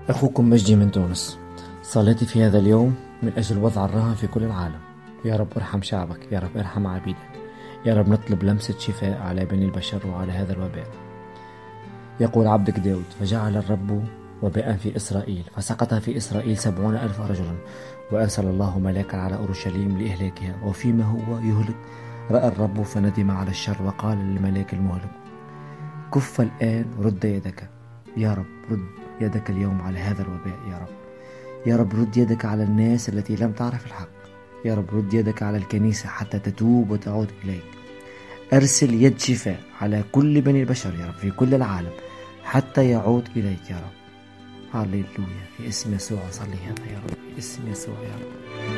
أخوكم مجدي من تونس. صليت في هذا اليوم من أجل وضع الرهن في كل العالم. يا رب ارحم شعبك، يا رب ارحم عبيدك، يا رب نطلب لمسة شفاء على بني البشر وعلى هذا الوباء. يقول عبدك داود: فجعل الرب وباء في إسرائيل، فسقط في إسرائيل 70,000 رجلا، وأرسل الله ملاكا على أورشليم لإهلاكها، وفيما هو يهلك رأى الرب فندم على الشر وقال للملاك المهلك: كف الآن، رد يدك. يا رب رد يدك اليوم على هذا الوباء. يا رب، يا رب رد يدك على الناس التي لم تعرف الحق. يا رب رد يدك على الكنيسة حتى تتوب وتعود إليك. أرسل يد شفاء على كل بني البشر يا رب في كل العالم حتى يعود إليك يا رب. هاليلويا، في اسم يسوع صلي هذا يا رب، في اسم يسوع يا رب.